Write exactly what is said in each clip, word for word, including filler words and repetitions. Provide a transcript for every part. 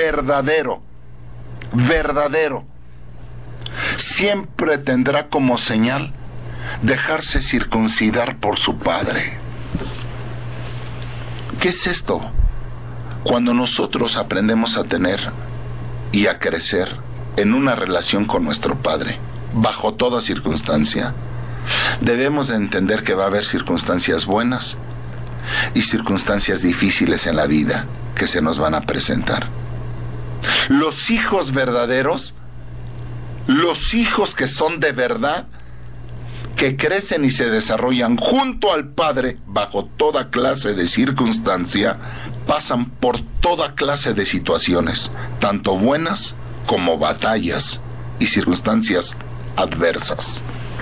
verdadero, verdadero, siempre tendrá como señal dejarse circuncidar por su padre. ¿Qué es esto? Cuando nosotros aprendemos a tener y a crecer en una relación con nuestro Padre, bajo toda circunstancia, debemos de entender que va a haber circunstancias buenas y circunstancias difíciles en la vida que se nos van a presentar. Los hijos verdaderos, los hijos que son de verdad, que crecen y se desarrollan junto al Padre bajo toda clase de circunstancia, pasan por toda clase de situaciones, tanto buenas como batallas y circunstancias adversas.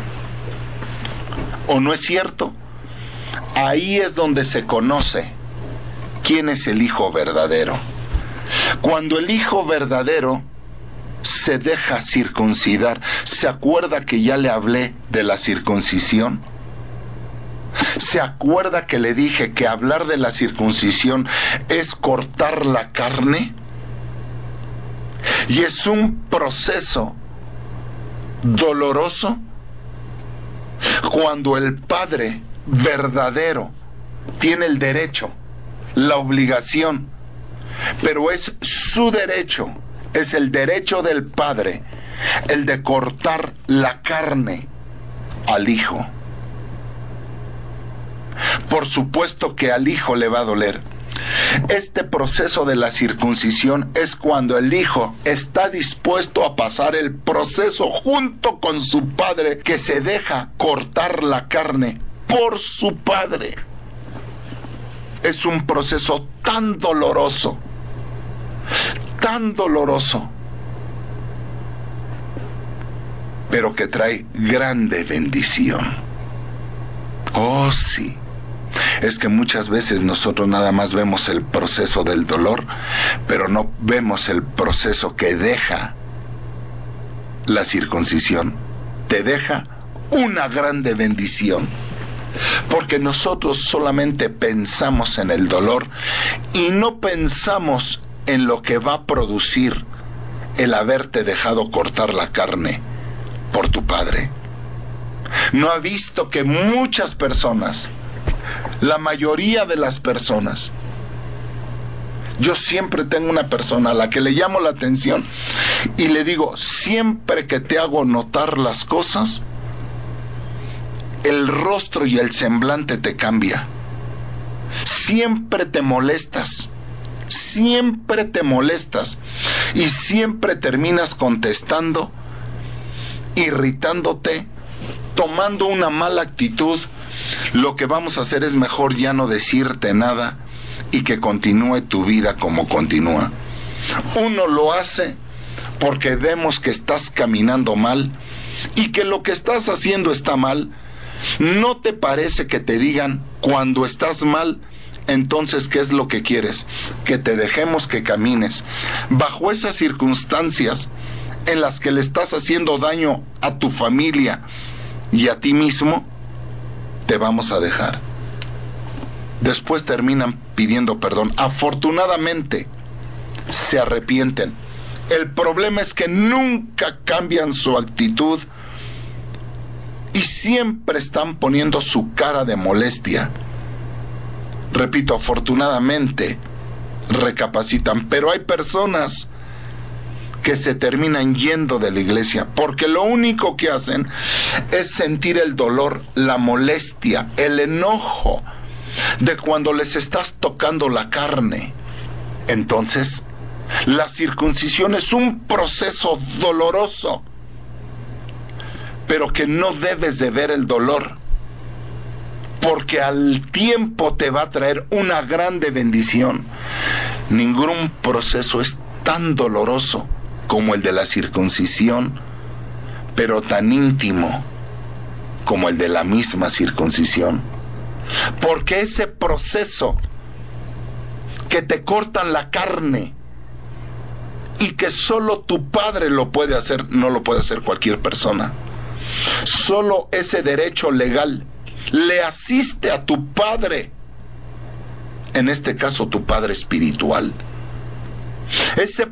¿O no es cierto? Ahí es donde se conoce quién es el hijo verdadero. Cuando el hijo verdadero se deja circuncidar, ¿se acuerda que ya le hablé de la circuncisión? ¿Se acuerda que le dije que hablar de la circuncisión es cortar la carne? Y es un proceso doloroso cuando el Padre verdadero tiene el derecho, la obligación, pero es su derecho, es el derecho del Padre, el de cortar la carne al Hijo. Por supuesto que al Hijo le va a doler. Este proceso de la circuncisión es cuando el Hijo está dispuesto a pasar el proceso junto con su Padre, que se deja cortar la carne por su Padre. Es un proceso tan doloroso, tan doloroso, pero que trae grande bendición. Oh, sí. Es que muchas veces nosotros nada más vemos el proceso del dolor, pero no vemos el proceso que deja la circuncisión. Te deja una grande bendición. Porque nosotros solamente pensamos en el dolor y no pensamos en lo que va a producir el haberte dejado cortar la carne por tu Padre. ¿No ha visto que muchas personas, la mayoría de las personas, yo siempre tengo una persona a la que le llamo la atención y le digo, siempre que te hago notar las cosas, el rostro y el semblante te cambia. Siempre te molestas, siempre te molestas y siempre terminas contestando, irritándote, tomando una mala actitud. Lo que vamos a hacer es mejor ya no decirte nada y que continúe tu vida como continúa. Uno lo hace porque vemos que estás caminando mal y que lo que estás haciendo está mal. ¿No te parece que te digan cuando estás mal? Entonces, ¿qué es lo que quieres? Que te dejemos que camines bajo esas circunstancias en las que le estás haciendo daño a tu familia y a ti mismo. Te vamos a dejar. Después terminan pidiendo perdón. Afortunadamente se arrepienten. El problema es que nunca cambian su actitud y siempre están poniendo su cara de molestia. Repito, afortunadamente recapacitan, pero hay personas que se terminan yendo de la iglesia porque lo único que hacen es sentir el dolor, la molestia, el enojo de cuando les estás tocando la carne. Entonces, la circuncisión es un proceso doloroso, pero que no debes de ver el dolor, porque al tiempo te va a traer una grande bendición. Ningún proceso es tan doloroso como el de la circuncisión, pero tan íntimo como el de la misma circuncisión. Porque ese proceso que te cortan la carne y que solo tu Padre lo puede hacer, no lo puede hacer cualquier persona. Solo ese derecho legal le asiste a tu Padre, en este caso tu Padre espiritual. Ese